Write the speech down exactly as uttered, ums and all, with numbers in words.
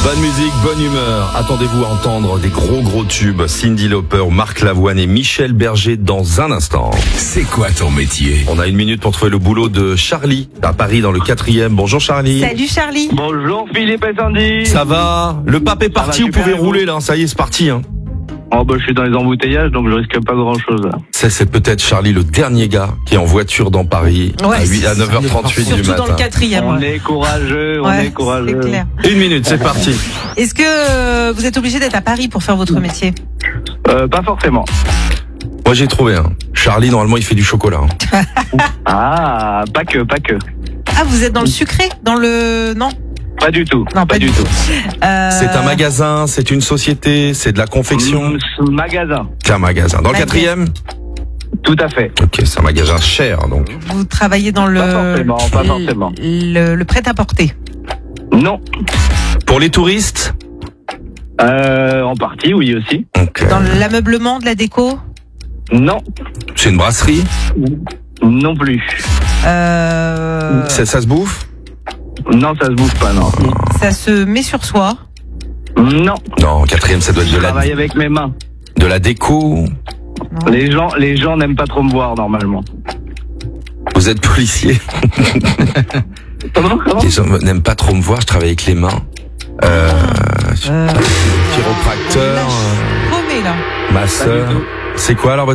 Bonne musique, bonne humeur. Attendez-vous à entendre des gros gros tubes. Cyndi Lauper, Marc Lavoine et Michel Berger dans un instant. C'est quoi ton métier? On a une minute pour trouver le boulot de Charlie à Paris dans le quatrième. Bonjour Charlie. Salut Charlie. Bonjour Philippe et Sandy. Ça va? Le pape est parti, va, vous super, pouvez et vous rouler là, ça y est, c'est parti. Hein. Oh bah je suis dans les embouteillages donc je risque pas grand chose là. C'est, c'est peut-être Charlie le dernier gars qui est en voiture dans Paris Ouais, à, huit, à neuf heures trente-huit du Surtout matin. dans le quatrième. On ouais. est courageux, on Ouais, est courageux. c'est clair. Une minute, c'est parti. Est-ce que euh, vous êtes obligé d'être à Paris pour faire votre métier? Euh, pas forcément. Moi j'ai trouvé un. Charlie normalement il fait du chocolat. Hein. Ah, pas que, pas que. Ah, vous êtes dans le sucré? Dans le... Non Pas du tout. Non, pas du du tout. Euh, C'est un magasin, c'est une société, c'est de la confection. Mm, magasin. C'est un magasin. Dans le Magasin. quatrième? Tout à fait. Ok, c'est un magasin cher donc. Vous travaillez dans le... Pas forcément, pas forcément. Le, le prêt-à-porter. Non. Pour les touristes? Euh, en partie, oui aussi. Ok. Dans l'ameublement, de la déco. Non. C'est une brasserie? Non plus. Euh, Ça, ça se bouffe? Non, ça se bouffe pas, non. ça se met sur soi. Non. Non, quatrième ça doit être Je de la, travaille avec mes mains. de la déco. Non. Les gens, les gens n'aiment pas trop me voir normalement. Vous êtes policier. Comment, comment? Les gens n'aiment pas trop me voir, je travaille avec les mains. Euh, Euh, chiropracteur, là, je suis paumée, là. masseur. Pas du tout. C'est quoi alors votre